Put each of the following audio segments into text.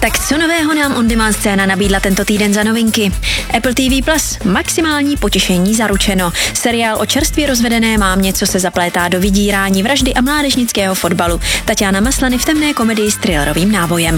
Tak co nového nám on-demand scéna nabídla tento týden za novinky? Apple TV Plus, maximální potěšení zaručeno. Seriál o čerstvě rozvedené mámě, co se zaplétá do vydírání, vraždy a mládežnického fotbalu. Tatiana Maslany v temné komedii s thrillerovým nábojem.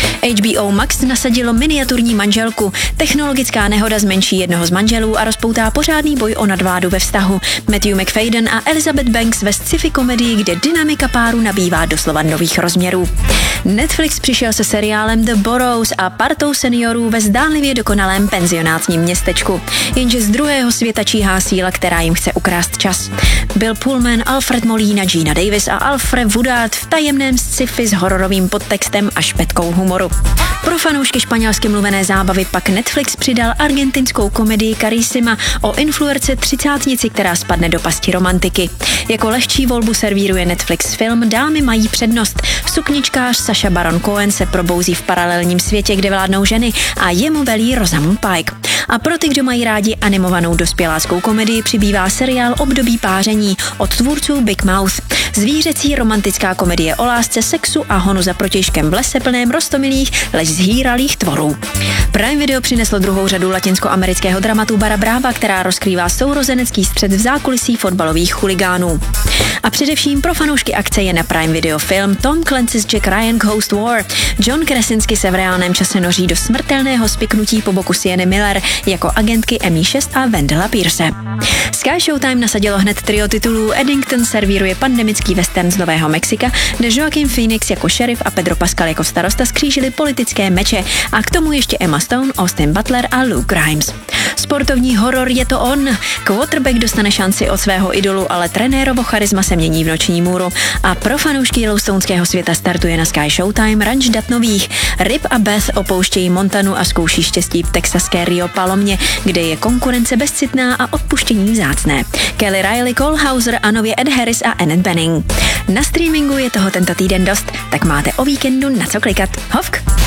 HBO Max nasadilo miniaturní manželku. Technologická nehoda zmenší jednoho z manželů a rozpoutá pořádný boj o nadvládu ve vztahu. Matthew Macfadyen a Elizabeth Banks ve sci-fi komedii, kde dynamika páru nabývá doslova nových rozměrů. Netflix přišel se seriálem The Burrows a partou seniorů ve zdánlivě dokonalém penzionátním městečku. Jenže z druhého světa číhá síla, která jim chce ukrást čas. Bill Pullman, Alfred Molina, Gina Davis a Alfred Woodard v tajemném sci-fi s hororovým podtextem a špetkou humoru. Pro fanoušky španělsky mluvené zábavy pak Netflix přidal argentinskou komedii Carissima o influencerce třicátnici, která spadne do pasti romantiky. Jako lehčí volbu servíruje Netflix film Dámy mají přednost. Sukničkář Sacha Baron Cohen se probouzí v paralelním světě, kde vládnou ženy a jemu velí Rosamund Pike. A pro ty, kdo mají rádi animovanou dospěláckou komedii, přibývá seriál Období páření od tvůrců Big Mouth. Zvířecí romantická komedie o lásce, sexu a honu za protějškem v lese plném roztomilých, lež zhýralých tvorů. Prime Video přineslo druhou řadu latinskoamerického dramatu Barra Brava, která rozkrývá sourozenecký střet v zákulisí fotbalových chuligánů. A především pro fanoušky akce je na Prime Video film Tom Clancy's Jack Ryan Ghost War. John Krasinski se v reálném čase noří do smrtelného spiknutí po boku Sienny Miller jako agentky MI6 a Wendella Pierce. Sky Showtime nasadilo hned trio titulů. Eddington servíruje pandemický western z Nového Mexika, kde Joaquin Phoenix jako šerif a Pedro Pascal jako starosta skřížili politické meče a k tomu ještě Emma Stone, Austin Butler a Luke Grimes. Sportovní horor Je to on. Quarterback dostane šanci od svého idolu, ale trenérovo charisma se mění v Noční můru. A pro fanoušky yellowstoneského světa startuje na Sky Showtime Ranč dat nových. Rip a Beth opouštějí Montanu a zkouší štěstí v texaské Rio Palomě, kde je konkurence bezcitná a odpuštění vzácné. Kelly Riley, Cole Hauser a nově Ed Harris a Annette Bening. Na streamingu je toho tento týden dost, tak máte o víkendu na co klikat. Hovk!